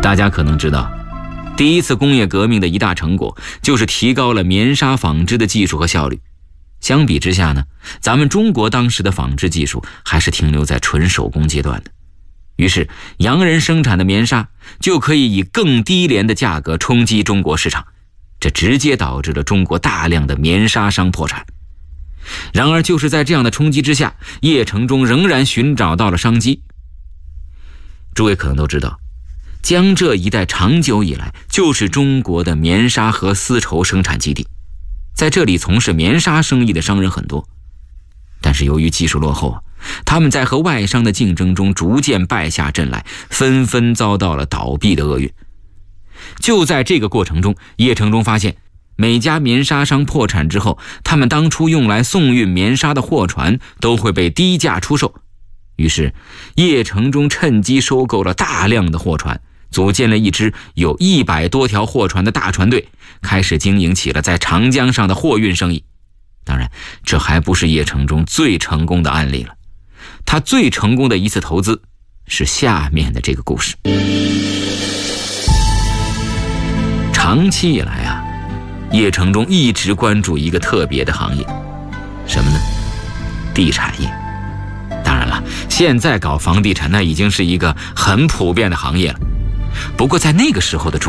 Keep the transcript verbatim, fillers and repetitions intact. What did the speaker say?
大家可能知道，第一次工业革命的一大成果就是提高了棉纱纺织的技术和效率。相比之下呢，咱们中国当时的纺织技术还是停留在纯手工阶段的。于是洋人生产的棉纱就可以以更低廉的价格冲击中国市场，这直接导致了中国大量的棉纱商破产。然而就是在这样的冲击之下，叶承忠仍然寻找到了商机。诸位可能都知道，江浙一带长久以来就是中国的棉纱和丝绸生产基地，在这里从事棉纱生意的商人很多，但是由于技术落后啊，他们在和外商的竞争中逐渐败下阵来，纷纷遭到了倒闭的厄运。就在这个过程中，叶承忠发现每家棉纱商破产之后，他们当初用来送运棉纱的货船都会被低价出售。于是叶承忠趁机收购了大量的货船，组建了一支有一百多条货船的大船队，开始经营起了在长江上的货运生意。当然，这还不是叶承忠最成功的案例了。他最成功的一次投资是下面的这个故事。长期以来啊，叶承忠一直关注一个特别的行业，什么呢？地产业。当然了，现在搞房地产那已经是一个很普遍的行业了。不过在那个时候的中